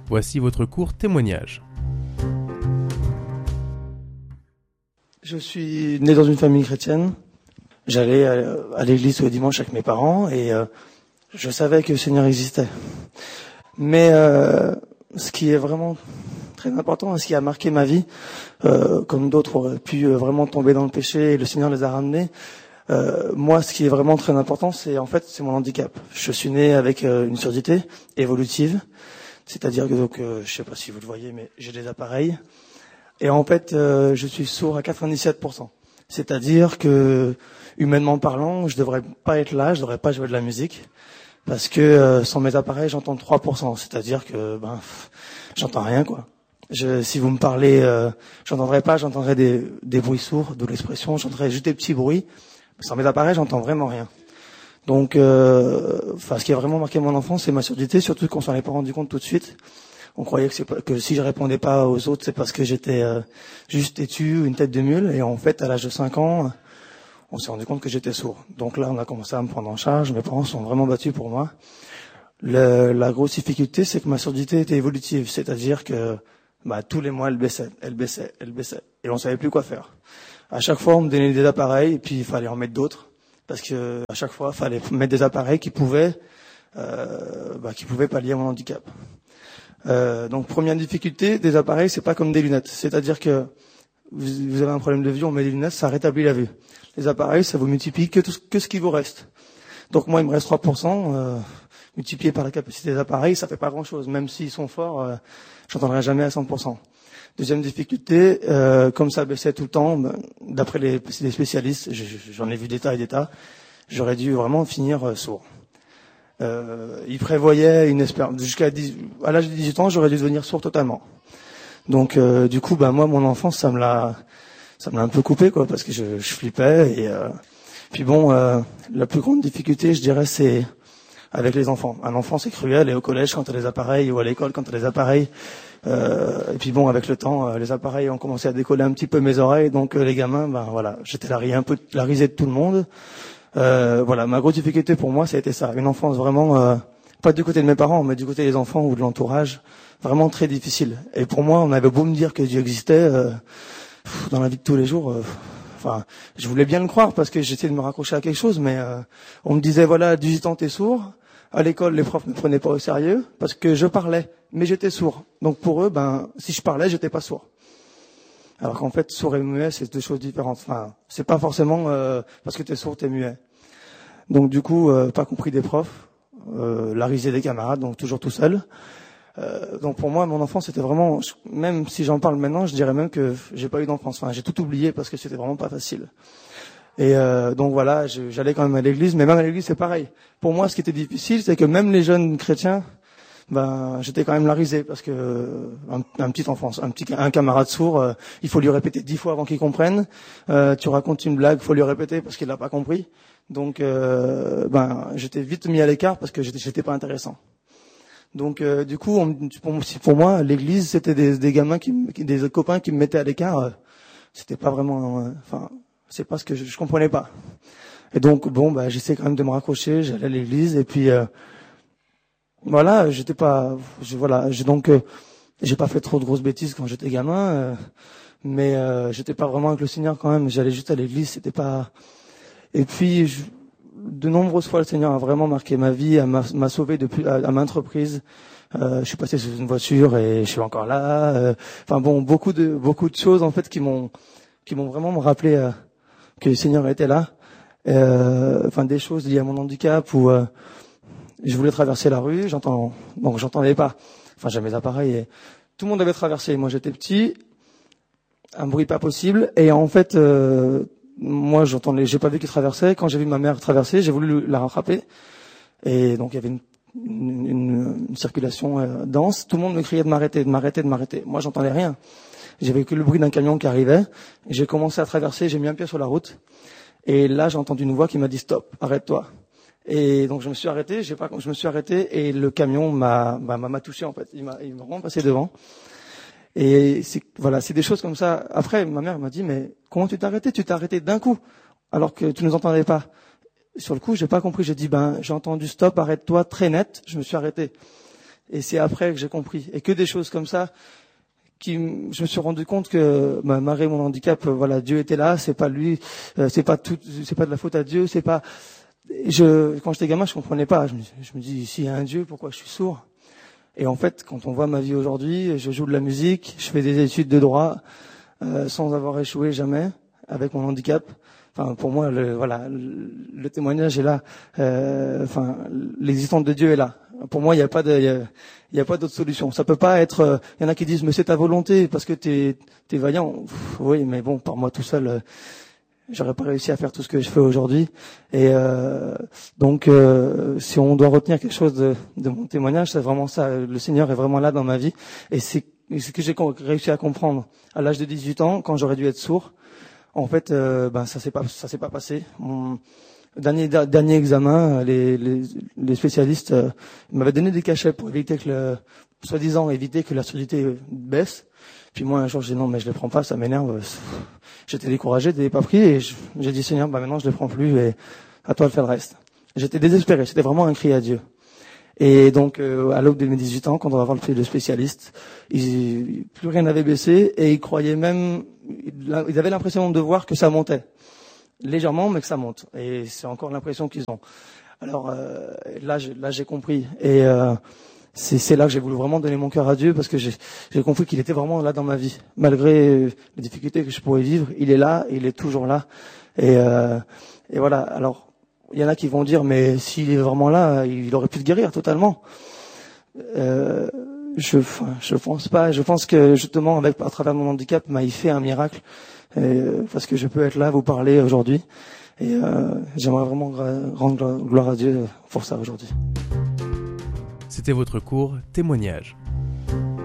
Voici votre court témoignage. Je suis né dans une famille chrétienne. J'allais à l'église tous les dimanches avec mes parents et je savais que le Seigneur existait. Mais ce qui est vraiment très important, ce qui a marqué ma vie, comme d'autres auraient pu vraiment tomber dans le péché et le Seigneur les a ramenés, moi, ce qui est vraiment très important, c'est mon handicap. Je suis né avec une surdité évolutive, c'est-à-dire que je sais pas si vous le voyez, mais j'ai des appareils. Et en fait, je suis sourd à 97%. C'est-à-dire que, humainement parlant, je devrais pas être là, je devrais pas jouer de la musique, parce que sans mes appareils, j'entends 3%. C'est-à-dire que, j'entends rien, quoi. Si vous me parlez, j'entendrai des bruits sourds, d'où l'expression, j'entendrai juste des petits bruits. Sans mes appareils, j'entends vraiment rien. Donc, ce qui a vraiment marqué mon enfance, c'est ma surdité, surtout qu'on s'en est pas rendu compte tout de suite. On croyait que si je répondais pas aux autres, c'est parce que j'étais juste têtu, une tête de mule. Et en fait, à l'âge de 5 ans, on s'est rendu compte que j'étais sourd. Donc là, on a commencé à me prendre en charge. Mes parents sont vraiment battus pour moi. La grosse difficulté, c'est que ma surdité était évolutive. C'est-à-dire que tous les mois, elle baissait. Et on savait plus quoi faire. À chaque fois, on me donnait des appareils et puis il fallait en mettre d'autres. Parce que à chaque fois, il fallait mettre des appareils qui pouvaient pallier à mon handicap. Donc première difficulté, des appareils, c'est pas comme des lunettes. C'est-à-dire que vous avez un problème de vue, on met des lunettes, ça rétablit la vue. Les appareils, ça vous multiplie que ce qui vous reste. Donc moi, il me reste 3%, multiplié par la capacité des appareils, ça fait pas grand-chose. Même s'ils sont forts, j'entendrai jamais à 100%. Deuxième difficulté, comme ça baissait tout le temps, d'après les spécialistes, j'en ai vu des tas et des tas, j'aurais dû vraiment finir sourd. Il prévoyait une espérance à l'âge de 18 ans, j'aurais dû devenir sourd totalement. Donc du coup, moi, mon enfance, ça me l'a un peu coupé, quoi, parce que je flippais. Et puis la plus grande difficulté, je dirais, c'est avec les enfants. Un enfant, c'est cruel, et au collège, quand t'as des appareils, ou à l'école, quand t'as des appareils. Et puis avec le temps, les appareils ont commencé à décoller un petit peu mes oreilles, donc les gamins, j'étais la risée de tout le monde. Ma grosse difficulté pour moi, ça a été ça. Une enfance vraiment, pas du côté de mes parents, mais du côté des enfants ou de l'entourage, vraiment très difficile. Et pour moi, on avait beau me dire que Dieu existait, dans la vie de tous les jours, je voulais bien le croire parce que j'essayais de me raccrocher à quelque chose, mais on me disait, voilà, à 18 ans, t'es sourd. À l'école, les profs ne me prenaient pas au sérieux parce que je parlais, mais j'étais sourd. Donc pour eux, si je parlais, j'étais pas sourd. Alors qu'en fait, sourd et muet, c'est deux choses différentes. C'est pas forcément parce que t'es sourd, t'es muet. Donc du coup, pas compris des profs, la risée des camarades, donc toujours tout seul. Donc pour moi, mon enfance, c'était vraiment, même si j'en parle maintenant, je dirais même que j'ai pas eu d'enfance. J'ai tout oublié parce que c'était vraiment pas facile. Et donc voilà, j'allais quand même à l'église, mais même à l'église, c'est pareil. Pour moi, ce qui était difficile, c'est que même les jeunes chrétiens, j'étais quand même la risée parce que un petit enfant, un camarade sourd, il faut lui répéter 10 fois avant qu'il comprenne. Tu racontes une blague, faut lui répéter parce qu'il l'a pas compris. Donc j'étais vite mis à l'écart parce que j'étais pas intéressant. Donc du coup, pour moi, l'église, c'était des gamins des copains qui me mettaient à l'écart. C'était pas vraiment, c'est pas ce que je comprenais pas. Et donc j'essaie quand même de me raccrocher. J'allais à l'église et puis j'ai pas fait trop de grosses bêtises quand j'étais gamin, mais j'étais pas vraiment avec le Seigneur quand même. J'allais juste à l'église, c'était pas. Et puis de nombreuses fois, le Seigneur a vraiment marqué ma vie, m'a sauvé depuis à maintes reprises. Je suis passé sous une voiture et je suis encore là. Beaucoup de choses en fait qui m'ont vraiment me rappelé que le Seigneur était là. Des choses liées à mon handicap où je voulais traverser la rue, j'entendais pas. J'avais mes appareils et tout le monde avait traversé. Moi, j'étais petit, un bruit pas possible. Et en fait, moi, j'ai pas vu qu'il traversait. Quand j'ai vu ma mère traverser, j'ai voulu la rattraper. Et donc, il y avait une circulation dense. Tout le monde me criait de m'arrêter. Moi, j'entendais rien. J'avais que le bruit d'un camion qui arrivait. J'ai commencé à traverser, j'ai mis un pied sur la route. Et là, j'ai entendu une voix qui m'a dit stop, arrête-toi. Et donc je me suis arrêté, et le camion m'a touché en fait. Il m'a vraiment passé devant. Et c'est des choses comme ça. Après, ma mère m'a dit mais comment tu t'es arrêté? Tu t'es arrêté d'un coup alors que tu nous entendais pas. Sur le coup, j'ai pas compris. J'ai dit j'ai entendu stop, arrête-toi très net. Je me suis arrêté. Et c'est après que j'ai compris. Et que des choses comme ça, je me suis rendu compte que malgré mon handicap, voilà, Dieu était là. C'est pas lui, c'est pas de la faute à Dieu. C'est pas. Quand j'étais gamin, je comprenais pas. Je me dis, s'il y a un Dieu, pourquoi je suis sourd? Et en fait, quand on voit ma vie aujourd'hui, je joue de la musique, je fais des études de droit, sans avoir échoué jamais avec mon handicap. Enfin, pour moi, le témoignage est là. L'existence de Dieu est là. Pour moi, il n'y a pas d'autre solution. Ça peut pas être. Il y en a qui disent, mais c'est ta volonté parce que t'es vaillant. Oui, mais bon, par moi tout seul, j'aurais pas réussi à faire tout ce que je fais aujourd'hui. Et donc, si on doit retenir quelque chose de mon témoignage, c'est vraiment ça. Le Seigneur est vraiment là dans ma vie, et c'est ce que j'ai réussi à comprendre à l'âge de 18 ans, quand j'aurais dû être sourd. En fait, ça s'est pas passé. Mon dernier examen, les spécialistes m'avaient donné des cachets pour éviter soi-disant éviter que la surdité baisse. Puis moi, un jour, j'ai dit non, mais je les prends pas, ça m'énerve. J'étais découragé, je l'ai pas pris, et j'ai dit Seigneur, maintenant je les prends plus, et à toi de faire le reste. J'étais désespéré, c'était vraiment un cri à Dieu. Et donc, à l'aube de mes 18 ans, quand on va voir le spécialiste, plus rien n'avait baissé, et ils croyaient même, ils avaient l'impression de voir que ça montait. Légèrement, mais que ça monte. Et c'est encore l'impression qu'ils ont. Alors, là, j'ai compris. Et c'est là que j'ai voulu vraiment donner mon cœur à Dieu, parce que j'ai compris qu'il était vraiment là dans ma vie. Malgré les difficultés que je pourrais vivre, il est là, il est toujours là. Et voilà. Alors, il y en a qui vont dire, mais s'il est vraiment là, il aurait pu te guérir totalement. Je pense pas. Je pense que justement, à travers mon handicap, il fait un miracle, parce que je peux être là, vous parler aujourd'hui. Et j'aimerais vraiment rendre gloire à Dieu pour ça aujourd'hui. C'était votre cours Témoignage.